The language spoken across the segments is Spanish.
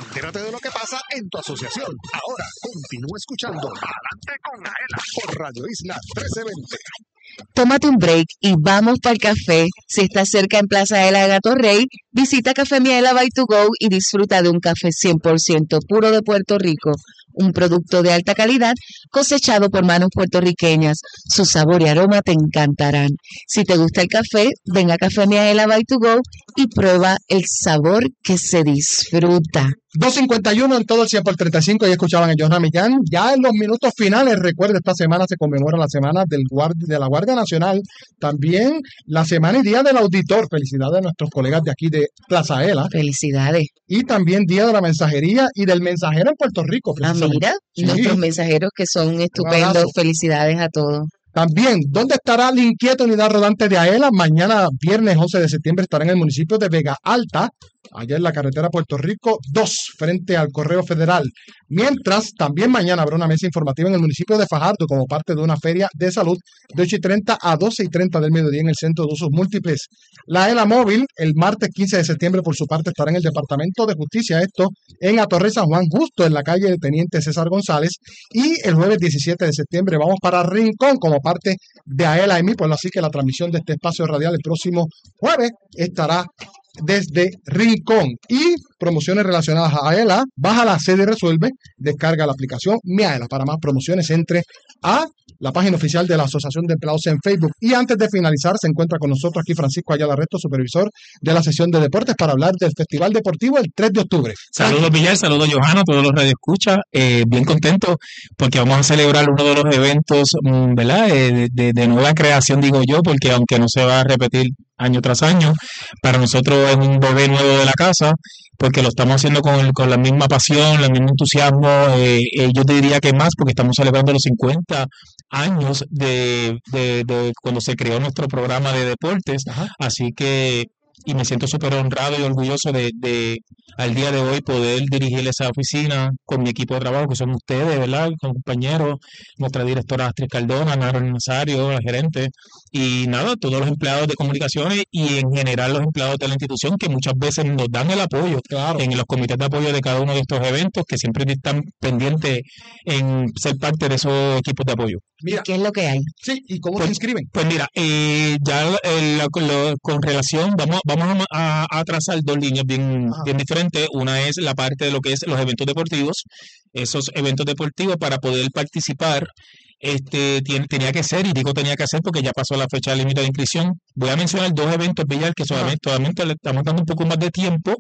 Entérate de lo que pasa en tu asociación. Ahora, continúa escuchando Adelante con Aela por Radio Isla 1320. Tómate un break y vamos para el café. Si estás cerca en Plaza de la Gato Rey, visita Café Miela by To Go y disfruta de un café 100% puro de Puerto Rico. Un producto de alta calidad cosechado por manos puertorriqueñas. Su sabor y aroma te encantarán. Si te gusta el café, ven a Café Miela by To Go y prueba el sabor que se disfruta. 251 en todo el 100 por 35. Y escuchaban a Johanna Millán. Ya en los minutos finales, recuerda, esta semana se conmemora la semana de la Guardia Nacional. También la semana y día del auditor. Felicidades a nuestros colegas de aquí de Plaza Ela. Felicidades. Y también día de la mensajería y del mensajero en Puerto Rico. Mira, sí. Nuestros mensajeros que son estupendos. Felicidades a todos. También, ¿dónde estará la inquieta unidad rodante de AELA? Mañana, viernes 11 de septiembre, estará en el municipio de Vega Alta, allá en la carretera Puerto Rico 2, frente al Correo Federal. Mientras, también mañana habrá una mesa informativa en el municipio de Fajardo como parte de una feria de salud de 8:30 a 12:30 del mediodía en el Centro de Usos Múltiples. La AELA Móvil, el martes 15 de septiembre, por su parte, estará en el Departamento de Justicia, esto en Atorrey San Juan, justo en la calle del Teniente César González. Y el jueves 17 de septiembre vamos para Rincón como parte de AELA EMI, pues así que la transmisión de este espacio radial el próximo jueves estará desde Rincón. Y promociones relacionadas a AELA, baja la sede y resuelve, descarga la aplicación Mi AELA. Para más promociones, entre a la página oficial de la Asociación de Empleados en Facebook. Y antes de finalizar, se encuentra con nosotros aquí Francisco Ayala Resto, supervisor de la sesión de deportes, para hablar del Festival Deportivo el 3 de octubre. Saludos, Villar, saludos, Johanna, todos los radioescuchas. Bien contento porque vamos a celebrar uno de los eventos, ¿verdad? De nueva creación, digo yo, porque aunque no se va a repetir año tras año, para nosotros es un bebé nuevo de la casa, porque lo estamos haciendo con la misma pasión, el mismo entusiasmo, yo te diría que más, porque estamos celebrando los 50 años de cuando se creó nuestro programa de deportes. Ajá. Así que, y me siento súper honrado y orgulloso de al día de hoy poder dirigir esa oficina con mi equipo de trabajo, que son ustedes, ¿verdad? Con compañeros, nuestra directora Astrid Cardona, Naro Nazario, la gerente, y nada, todos los empleados de comunicaciones y en general los empleados de la institución que muchas veces nos dan el apoyo, claro, en los comités de apoyo de cada uno de estos eventos, que siempre están pendientes en ser parte de esos equipos de apoyo. Mira, ¿qué es lo que hay? Sí, ¿y cómo se inscriben? Pues mira, ya con relación, vamos a trazar dos líneas bien diferentes. Una es la parte de lo que es los eventos deportivos. Esos eventos deportivos, para poder participar, tenía que ser, y digo tenía que ser porque ya pasó la fecha límite de inscripción. Voy a mencionar dos eventos, Villar, que solamente le estamos dando un poco más de tiempo,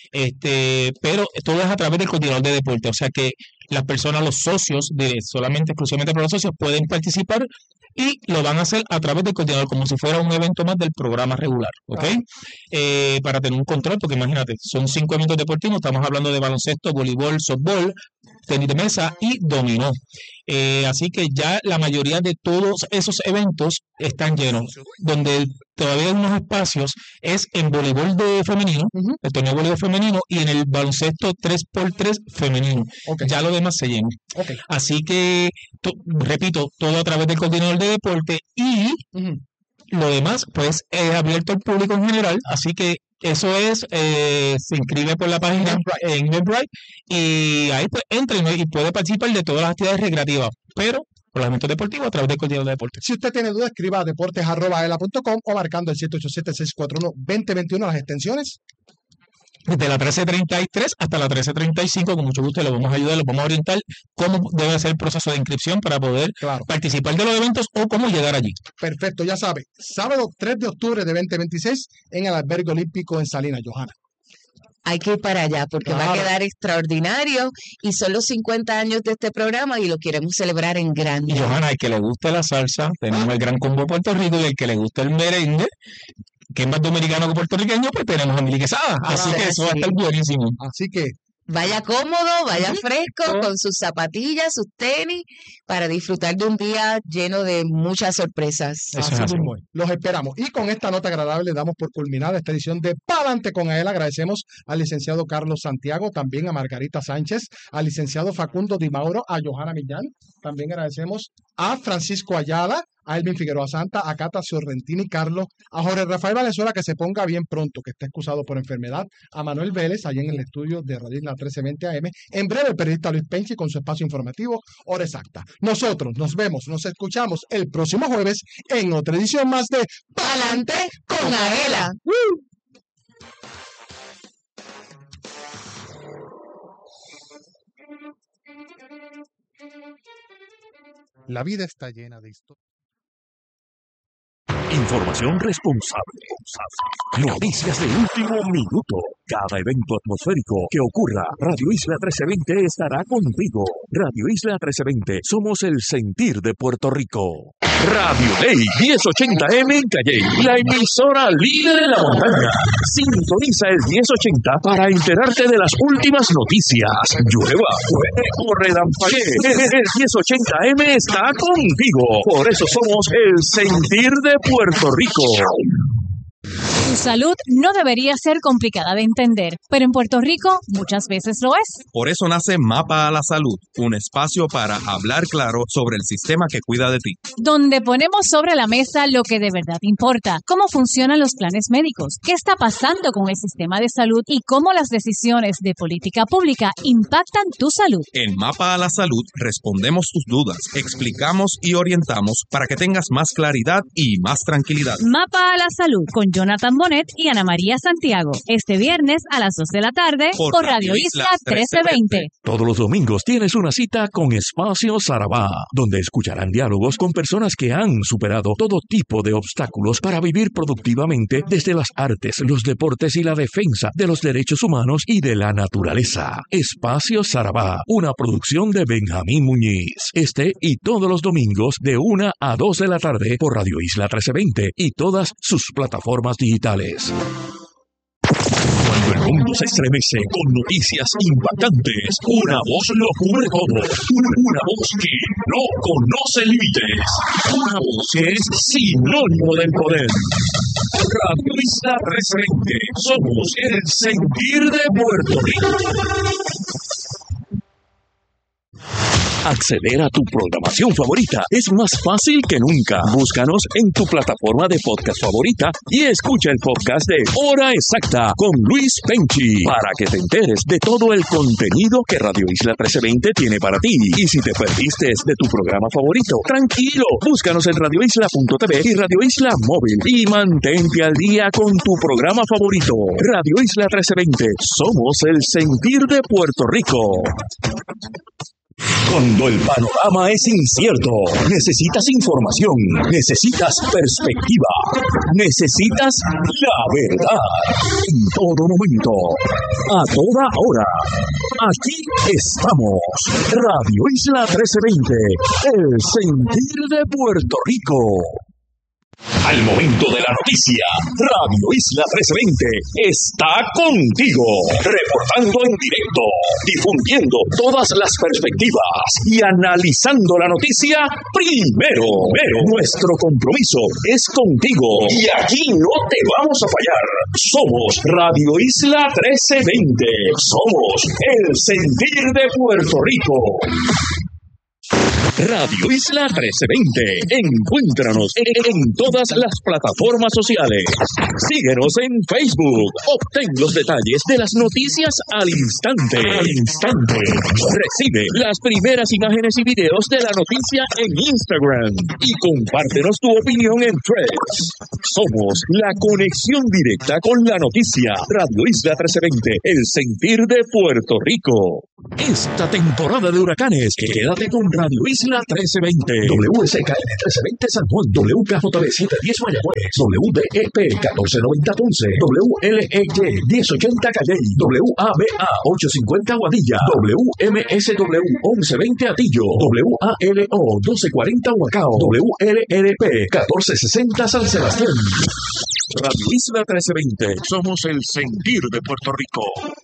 pero todo es a través del coordinador de deporte, o sea que las personas, los socios, exclusivamente para los socios, pueden participar y lo van a hacer a través del coordinador, como si fuera un evento más del programa regular, ¿ok? Para tener un control, porque imagínate, son 5 eventos deportivos, estamos hablando de baloncesto, voleibol, softball, tenis de mesa y dominó. Así que ya la mayoría de todos esos eventos están llenos. Donde todavía hay unos espacios es en voleibol de femenino, el torneo de voleibol femenino, y en el baloncesto 3x3 femenino. Okay. Ya lo demás se llena. Okay. Así que, repito, todo a través del coordinador de deporte y lo demás, pues, es abierto al público en general. Así que eso es, se inscribe por la página en Eventbrite y ahí pues entra y puede participar de todas las actividades recreativas, pero por los eventos deportivos a través del coordinador de deportes. Si usted tiene dudas, escriba a deportes@aela.com o marcando el 787-641-2021 las extensiones. Desde la 1333 hasta la 1335, con mucho gusto le vamos a ayudar, les vamos a orientar cómo debe ser el proceso de inscripción para poder participar de los eventos o cómo llegar allí. Perfecto, ya sabe, sábado 3 de octubre de 2026 en el Albergue Olímpico en Salinas, Johanna. Hay que ir para allá porque va a quedar extraordinario y son los 50 años de este programa y lo queremos celebrar en grande. Y Johanna, el que le guste la salsa, tenemos el Gran Combo de Puerto Rico, y el que le guste el merengue, que es más dominicano que puertorriqueño, pues tenemos a Mili Quesada. Así que eso va a estar buenísimo. Así que vaya cómodo, vaya fresco, con sus zapatillas, sus tenis, para disfrutar de un día lleno de muchas sorpresas. Así mismo. Los esperamos. Y con esta nota agradable damos por culminada esta edición de Pa'lante con AELA. Agradecemos al licenciado Carlos Santiago, también a Margarita Sánchez, al licenciado Facundo Di Mauro, a Johanna Millán. También agradecemos a Francisco Ayala, a Elvin Figueroa Santa, a Cata Sorrentini Carlos, a Jorge Rafael Valenzuela, que se ponga bien pronto, que está excusado por enfermedad, a Manuel Vélez, allí en el estudio de Radio Isla 1320 AM, en breve el periodista Luis Penchi con su espacio informativo, Hora Exacta. Nosotros nos vemos, nos escuchamos el próximo jueves en otra edición más de Pa'lante con Aela. La vida está llena de historias. Información responsable. Noticias de último minuto. Cada evento atmosférico que ocurra, Radio Isla 1320 estará contigo. Radio Isla 1320, somos el sentir de Puerto Rico. Radio Ley 1080M en Calley, la emisora líder de la montaña. Sintoniza el 1080 para enterarte de las últimas noticias. Llueva, truene o relampaguee. El 1080M está contigo. Por eso somos el sentir de Puerto Rico. Tu salud no debería ser complicada de entender, pero en Puerto Rico muchas veces lo es. Por eso nace Mapa a la Salud, un espacio para hablar claro sobre el sistema que cuida de ti. Donde ponemos sobre la mesa lo que de verdad importa, cómo funcionan los planes médicos, qué está pasando con el sistema de salud y cómo las decisiones de política pública impactan tu salud. En Mapa a la Salud respondemos tus dudas, explicamos y orientamos para que tengas más claridad y más tranquilidad. Mapa a la Salud con Jonathan Bonet y Ana María Santiago. Este viernes a las 2 de la tarde por Radio Isla 1320. Todos los domingos tienes una cita con Espacio Sarabá, donde escucharán diálogos con personas que han superado todo tipo de obstáculos para vivir productivamente desde las artes, los deportes y la defensa de los derechos humanos y de la naturaleza. Espacio Sarabá, una producción de Benjamín Muñiz. Este y todos los domingos de 1 a 2 de la tarde por Radio Isla 1320 y todas sus plataformas digitales. Cuando el mundo se estremece con noticias impactantes, una voz lo cubre todo. Una voz que no conoce límites. Una voz que es sinónimo del poder. Radio Isla 1320. Somos el sentir de Puerto Rico. Acceder a tu programación favorita es más fácil que nunca. Búscanos en tu plataforma de podcast favorita y escucha el podcast de Hora Exacta con Luis Penchi para que te enteres de todo el contenido que Radio Isla 1320 tiene para ti. Y si te perdiste de tu programa favorito, tranquilo, búscanos en radioisla.tv y Radio Isla Móvil y mantente al día con tu programa favorito. Radio Isla 1320, somos el sentir de Puerto Rico. Cuando el panorama es incierto, necesitas información, necesitas perspectiva, necesitas la verdad. En todo momento, a toda hora. Aquí estamos. Radio Isla 1320, el sentir de Puerto Rico. Al momento de la noticia, Radio Isla 1320 está contigo, reportando en directo, difundiendo todas las perspectivas y analizando la noticia primero. Nuestro compromiso es contigo y aquí no te vamos a fallar. Somos Radio Isla 1320, somos el sentir de Puerto Rico. Radio Isla 1320. Encuéntranos en todas las plataformas sociales. Síguenos en Facebook. Obtén los detalles de las noticias al instante. Recibe las primeras imágenes y videos de la noticia en Instagram. Y compártenos tu opinión en Threads. Somos la conexión directa con la noticia. Radio Isla 1320. El sentir de Puerto Rico. Esta temporada de huracanes, quédate con Radio Isla 1320, WSKN 1320 San Juan, WKJB 710 Mayagüez, WDEP 1490 Ponce, WLEY 1080 Calley, WABA 850 Guadilla, WMSW 1120 Atillo, WALO 1240 Huacao, WLRP 1460 San Sebastián. Radio Isla 1320, somos el sentir de Puerto Rico.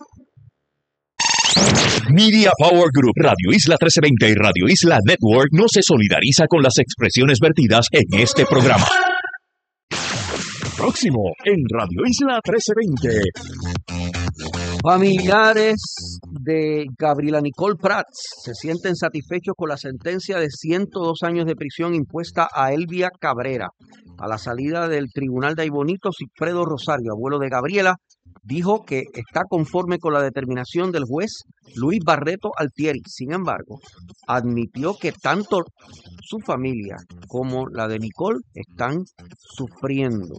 Media Power Group, Radio Isla 1320 y Radio Isla Network no se solidariza con las expresiones vertidas en este programa. Próximo en Radio Isla 1320. Familiares de Gabriela Nicole Prats se sienten satisfechos con la sentencia de 102 años de prisión impuesta a Elvia Cabrera. A la salida del tribunal de Aibonito, Sigfredo Rosario, abuelo de Gabriela, dijo que está conforme con la determinación del juez Luis Barreto Altieri. Sin embargo, admitió que tanto su familia como la de Nicole están sufriendo.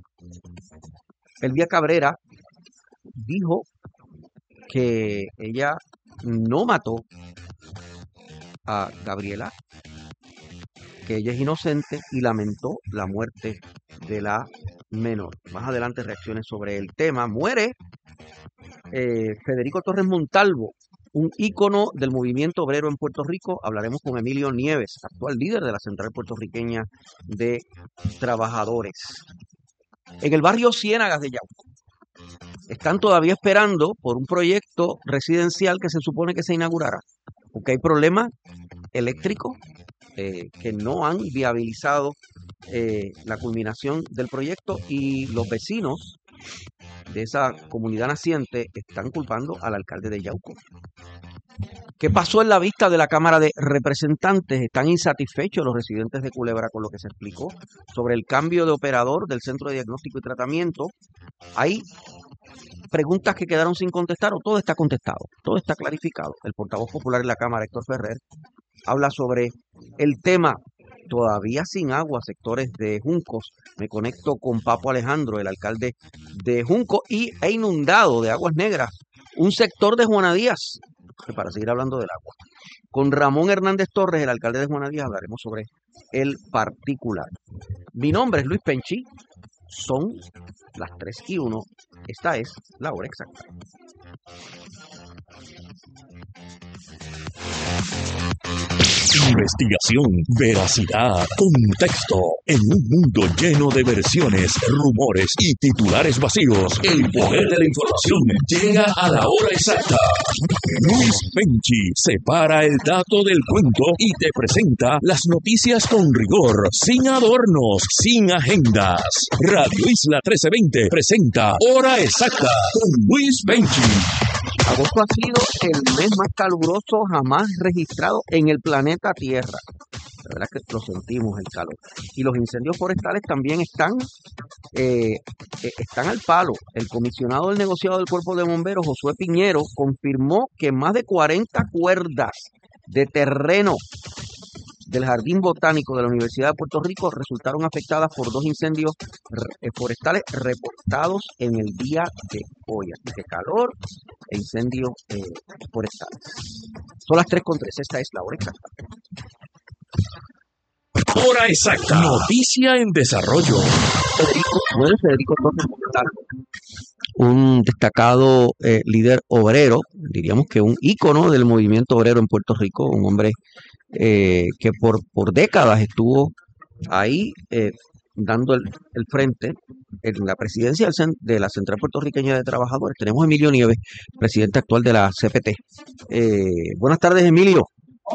Elvia Cabrera dijo que ella no mató a Gabriela, que ella es inocente y lamentó la muerte de la menor. Más adelante reacciones sobre el tema. Muere Federico Torres Montalvo, un ícono del movimiento obrero en Puerto Rico. Hablaremos con Emilio Nieves, actual líder de la Central Puertorriqueña de Trabajadores. En el barrio Ciénagas de Yauco están todavía esperando por un proyecto residencial que se supone que se inaugurará, porque hay problemas eléctricos que no han viabilizado la culminación del proyecto, y los vecinos de esa comunidad naciente están culpando al alcalde de Yauco. ¿Qué pasó en la vista de la Cámara de Representantes? Están insatisfechos los residentes de Culebra con lo que se explicó sobre el cambio de operador del Centro de Diagnóstico y Tratamiento. Hay preguntas que quedaron sin contestar, o todo está contestado, todo está clarificado. El portavoz popular en la Cámara, Héctor Ferrer, habla sobre el tema. Todavía sin agua, sectores de Juncos. Me conecto con Papo Alejandro, el alcalde de Junco, e inundado de aguas negras un sector de Juana Díaz, para seguir hablando del agua. Con Ramón Hernández Torres, el alcalde de Juana Díaz, hablaremos sobre el particular. Mi nombre es Luis Penchi. Son las 3:01. Esta es la hora exacta. Investigación, veracidad, contexto. En un mundo lleno de versiones, rumores y titulares vacíos, el poder de la información llega a la hora exacta. Luis Penchi separa el dato del cuento y te presenta las noticias con rigor, sin adornos, sin agendas. Radio Isla 1320 presenta Hora Exacta con Luis Penchi. Agosto ha sido el mes más caluroso jamás registrado en el planeta Tierra. La verdad es que lo sentimos, el calor. Y los incendios forestales también están al palo. El comisionado del negociado del Cuerpo de Bomberos, Josué Piñero, confirmó que más de 40 cuerdas de terreno del Jardín Botánico de la Universidad de Puerto Rico resultaron afectadas por 2 incendios forestales reportados en el día de hoy. Así que calor e incendios forestales. Son las 3:03. Esta es la hora exacta. Hora exacta. Noticia en desarrollo. Federico Torres Montalvo, un destacado líder obrero, diríamos que un ícono del movimiento obrero en Puerto Rico, un hombre que por décadas estuvo ahí dando el frente en la presidencia de la Central Puertorriqueña de Trabajadores. Tenemos a Emilio Nieves, presidente actual de la CPT. Buenas tardes, Emilio.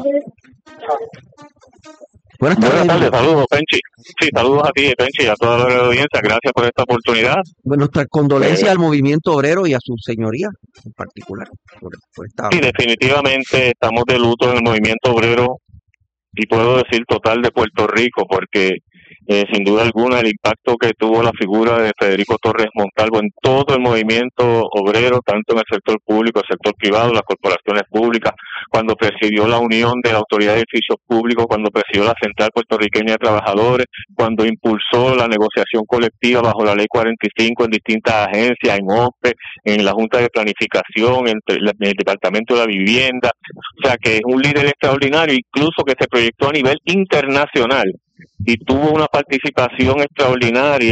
Buenas tardes, saludos, Penchi. Sí, saludos a ti, Penchi, y a toda la audiencia. Gracias por esta oportunidad. Bueno, nuestra condolencia al movimiento obrero y a su señoría en particular. Por esta... Sí, definitivamente estamos de luto en el movimiento obrero, y puedo decir total de Puerto Rico, porque sin duda alguna el impacto que tuvo la figura de Federico Torres Montalvo en todo el movimiento obrero, tanto en el sector público, el sector privado, las corporaciones públicas, cuando presidió la unión de la Autoridad de Edificios Públicos, cuando presidió la Central Puertorriqueña de Trabajadores, cuando impulsó la negociación colectiva bajo la Ley 45 en distintas agencias, en OPE, en la Junta de Planificación, en el Departamento de la Vivienda. O sea que es un líder extraordinario, incluso que se proyectó a nivel internacional y tuvo una participación extraordinaria